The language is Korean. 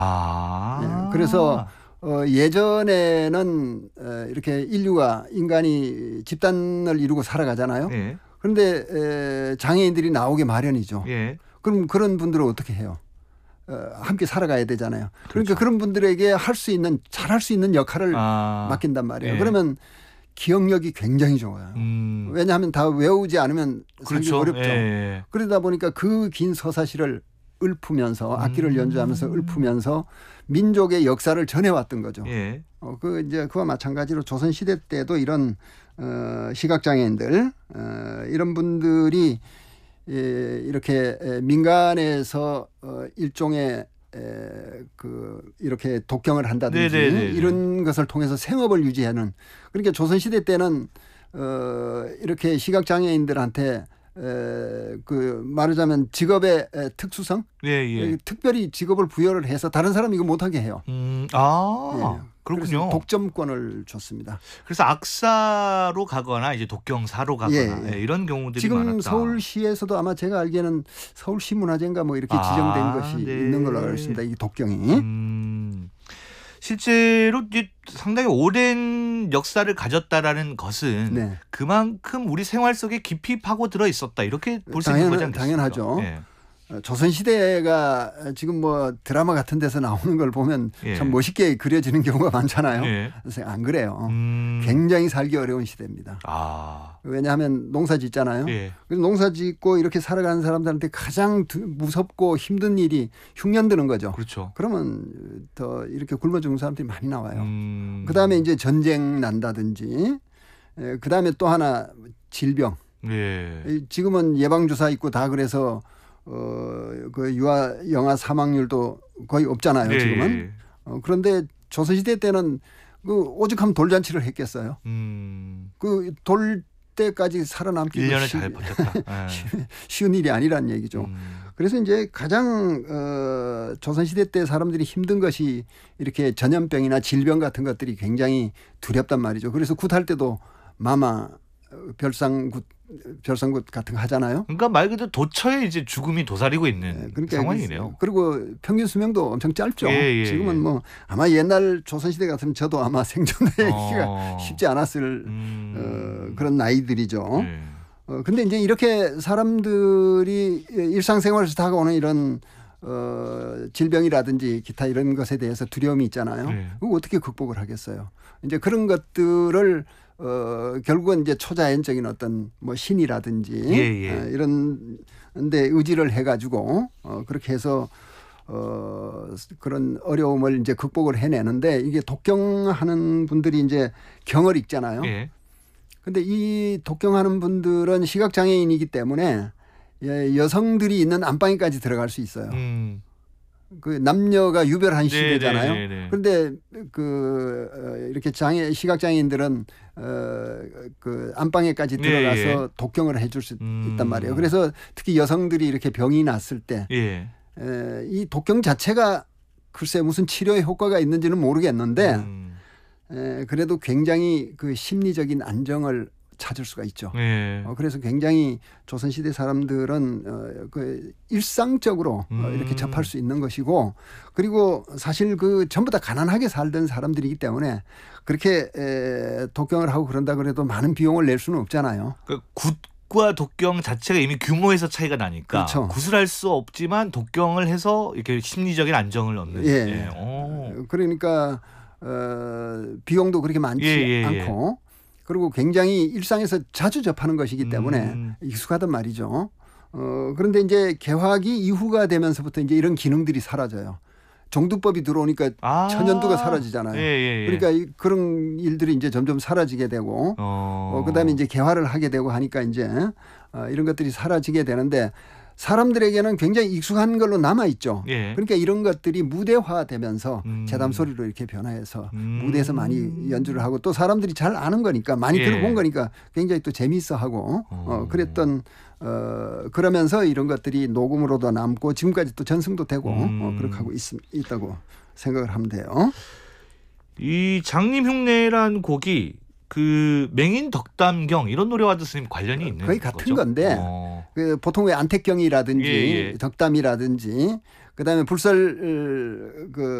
아. 그래서 예전에는 이렇게 인간이 집단을 이루고 살아가잖아요. 예. 그런데 장애인들이 나오기 마련이죠. 예. 그럼 그런 분들은 어떻게 해요? 함께 살아가야 되잖아요. 그러니까 그렇죠. 그런 분들에게 잘할 수 있는 역할을 맡긴단 말이에요. 그러면 기억력이 굉장히 좋아요. 왜냐하면 다 외우지 않으면 살기 그렇죠. 어렵죠. 예. 그러다 보니까 그 긴 서사시를 읊으면서 악기를 연주하면서 읊으면서 민족의 역사를 전해왔던 거죠. 예. 이제 그와 마찬가지로 조선 시대 때도 이런 시각장애인들 이런 분들이 이렇게 민간에서 일종의 이렇게 독경을 한다든지 네네네네. 이런 것을 통해서 생업을 유지하는 그러니까 조선 시대 때는 이렇게 시각장애인들한테 말하자면 직업의 특수성, 예. 특별히 직업을 부여를 해서 다른 사람이 이거 못하게 해요. 그렇군요. 독점권을 줬습니다. 그래서 악사로 가거나 이제 독경사로 가거나 이런 경우들이 지금 많았다. 서울시에서도 아마 제가 알기에는 서울시 문화재인가 뭐 이렇게 지정된 것이 있는 걸로 알고 있습니다. 이 독경이. 실제로 상당히 오랜 역사를 가졌다라는 것은 그만큼 우리 생활 속에 깊이 파고들어 있었다 이렇게 볼 수 있는 거지 않겠습니까? 당연하죠. 예. 조선시대가 지금 뭐 드라마 같은 데서 나오는 걸 보면 참 멋있게 그려지는 경우가 많잖아요. 그래서 안 그래요. 굉장히 살기 어려운 시대입니다. 왜냐하면 농사 짓잖아요. 그래서 농사 짓고 이렇게 살아가는 사람들한테 가장 무섭고 힘든 일이 흉년 드는 거죠. 그렇죠. 그러면 더 이렇게 굶어 죽는 사람들이 많이 나와요. 그다음에 이제 전쟁 난다든지 그다음에 또 하나 질병. 지금은 예방주사 있고 다 그래서 그 영아 사망률도 거의 없잖아요. 지금은. 그런데 조선시대 때는 오죽하면 돌잔치를 했겠어요. 돌 때까지 살아남기 1년을 잘 버텼다. 쉬운 일이 아니란 얘기죠. 그래서 이제 가장 조선시대 때 사람들이 힘든 것이 이렇게 전염병이나 질병 같은 것들이 굉장히 두렵단 말이죠. 그래서 굿할 때도 마마 별상굿 같은 거 하잖아요. 그러니까 말 그대로 도처에 이제 죽음이 도사리고 있는 그러니까 상황이네요. 그리고 평균 수명도 엄청 짧죠. 지금은 뭐 아마 옛날 조선시대 같으면 저도 아마 생존하기가 쉽지 않았을 그런 나이들이죠. 근데 이제 이렇게 사람들이 일상생활에서 다가오는 이런 질병이라든지 기타 이런 것에 대해서 두려움이 있잖아요. 그거 어떻게 극복을 하겠어요. 이제 그런 것들을 결국은 이제 초자연적인 어떤 뭐 신이라든지 이런 데 의지를 해가지고 그렇게 해서 그런 어려움을 이제 극복을 해내는데 이게 독경하는 분들이 이제 경을 읽잖아요. 근데 이 독경하는 분들은 시각장애인이기 때문에 여성들이 있는 안방에까지 들어갈 수 있어요. 그 남녀가 유별한 시대잖아요. 그런데 이렇게 시각장애인들은 그 안방에까지 들어가서 독경을 해줄 수 있단 말이에요. 그래서 특히 여성들이 이렇게 병이 났을 때 이 독경 자체가 글쎄 무슨 치료에 효과가 있는지는 모르겠는데 그래도 굉장히 그 심리적인 안정을 찾을 수가 있죠. 그래서 굉장히 조선시대 사람들은 그 일상적으로 이렇게 접할 수 있는 것이고 그리고 사실 그 전부 다 가난하게 살던 사람들이기 때문에 그렇게 독경을 하고 그런다 그래도 많은 비용을 낼 수는 없잖아요. 그러니까 굿과 독경 자체가 이미 규모에서 차이가 나니까 굿을 할 수 없지만 독경을 해서 이렇게 심리적인 안정을 얻는. 그러니까 비용도 그렇게 많지 않고 그리고 굉장히 일상에서 자주 접하는 것이기 때문에 익숙하단 말이죠. 그런데 이제 개화기 이후가 되면서부터 이제 이런 기능들이 사라져요. 종두법이 들어오니까 천연두가 사라지잖아요. 그러니까 그런 일들이 이제 점점 사라지게 되고 그다음에 이제 개화를 하게 되고 하니까 이제 이런 것들이 사라지게 되는데 사람들에게는 굉장히 익숙한 걸로 남아있죠. 그러니까 이런 것들이 무대화되면서 재담 소리로 이렇게 변화해서 무대에서 많이 연주를 하고 또 사람들이 잘 아는 거니까 많이 들어본 거니까 굉장히 또 재미있어 하고 그랬던 그러면서 이런 것들이 녹음으로도 남고 지금까지 또 전승도 되고 그렇게 하고 있다고 생각을 하면 돼요. 이 장님 흉내란 곡이 그 맹인 덕담경 이런 노래와도 선생님 관련이 있는 거의 같은 거죠? 건데 그 보통 왜 안택경이라든지 덕담이라든지 그다음에 불설 그